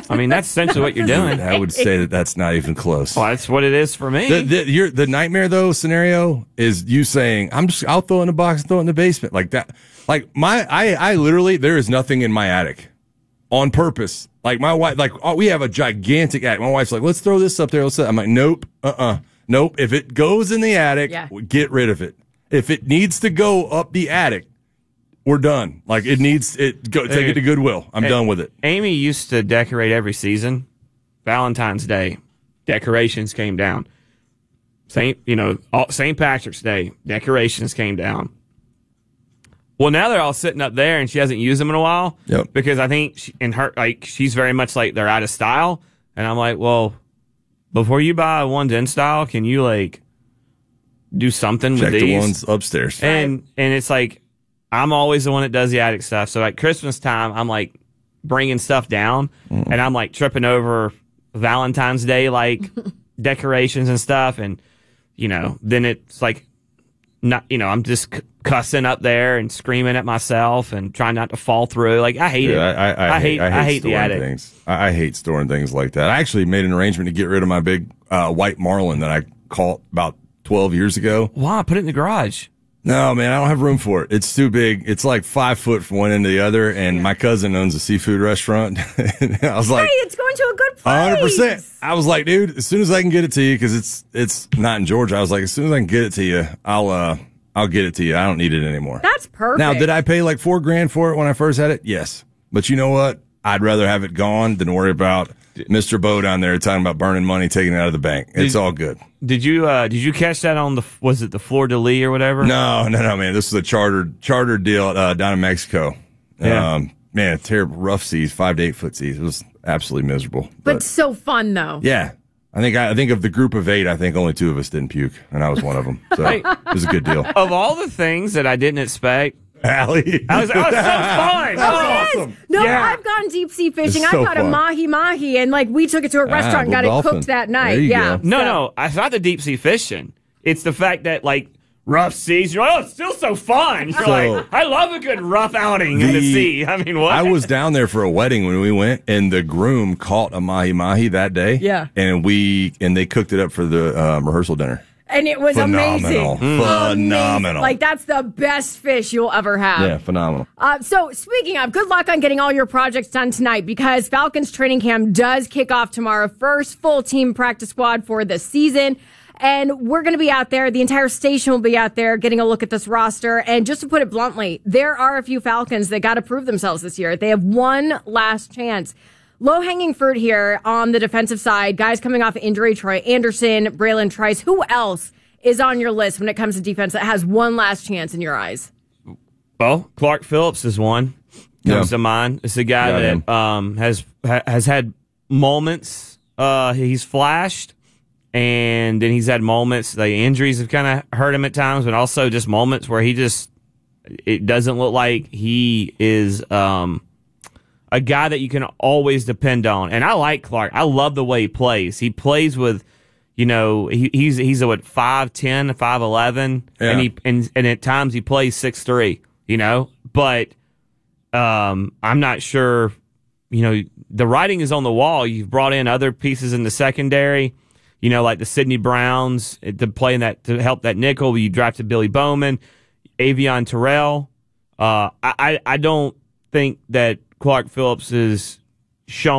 I mean, that's essentially what you're doing. I would say that that's not even close. Well, that's what it is for me. The nightmare though scenario is you saying I'll throw it in the box and throw it in the basement like that. Like I literally, there is nothing in my attic on purpose. Like my wife, we have a gigantic attic. My wife's like, let's throw this up there. I'm like, nope, nope. If it goes in the attic, get rid of it. If it needs to go up the attic, we're done. Like take it to Goodwill. I'm done with it. Amy used to decorate every season. Valentine's Day, decorations came down. St. Patrick's Day, decorations came down. Well, now they're all sitting up there, and she hasn't used them in a while. Yep. Because I think she's very much like they're out of style, and I'm like, well, before you buy ones in style, can you do something with these? Check the ones upstairs. And it's like I'm always the one that does the attic stuff. So at Christmas time, I'm like bringing stuff down, and I'm like tripping over Valentine's Day decorations and stuff, and then it's like not I'm just cussing up there and screaming at myself and trying not to fall through. Like I hate it. I hate the attic. Things. I hate storing things like that. I actually made an arrangement to get rid of my big white Marlin that I caught about 12 years ago. Why? Put it in the garage. No, man, I don't have room for it. It's too big. It's like 5 foot from one end to the other, and my cousin owns a seafood restaurant. And I was like, hey, it's going to a good place. 100%. I was like, dude, as soon as I can get it to you, because it's not in Georgia, I was like, as soon as I can get it to you, I'll get it to you. I don't need it anymore. That's perfect. Now, did I pay like $4,000 for it when I first had it? Yes. But you know what? I'd rather have it gone than worry about Mr. Bo down there talking about burning money, taking it out of the bank. It's all good. Did you catch that on was it the Fleur de Lis or whatever? No, man. This was a chartered deal down in Mexico. Yeah. Man, terrible, rough seas, 5 to 8 foot seas. It was absolutely miserable. But so fun though. Yeah. I think of the group of 8, I think only 2 of us didn't puke, and I was one of them. So it was a good deal. Of all the things that I didn't expect, Allie. I was so fun. Awesome. No, I've gone deep sea fishing. I caught a mahi-mahi, and we took it to a restaurant and got it cooked that night. Go. No, it's not the deep sea fishing. It's the fact that rough seas, you're like, oh, it's still so fun. You're like, I love a good rough outing in the sea. I mean, what? I was down there for a wedding when we went, and the groom caught a mahi-mahi that day. Yeah. And they cooked it up for the rehearsal dinner. And it was phenomenal. amazing. Phenomenal. Amazing. That's the best fish you'll ever have. Yeah, phenomenal. So speaking of, good luck on getting all your projects done tonight, because Falcons training camp does kick off tomorrow. First full team practice squad for the season. And we're going to be out there. The entire station will be out there getting a look at this roster. And just to put it bluntly, there are a few Falcons that got to prove themselves this year. They have one last chance. Low-hanging fruit here on the defensive side. Guys coming off injury, Troy Anderson, Braylon Trice. Who else is on your list when it comes to defense that has one last chance in your eyes? Well, Clark Phillips is one. Comes to mind. It's a guy that has had moments. He's flashed. And then he's had moments, the injuries have kind of hurt him at times, but also just moments where it doesn't look like he is a guy that you can always depend on. And I like Clark. I love the way he plays. He plays with, he's a 5'10", 5'11", and at times he plays 6'3", But I'm not sure, the writing is on the wall. You've brought in other pieces in the secondary. Like the Sidney Browns to help that nickel. You drafted Billy Bowman, Avion Terrell. I don't think that Clark Phillips is shown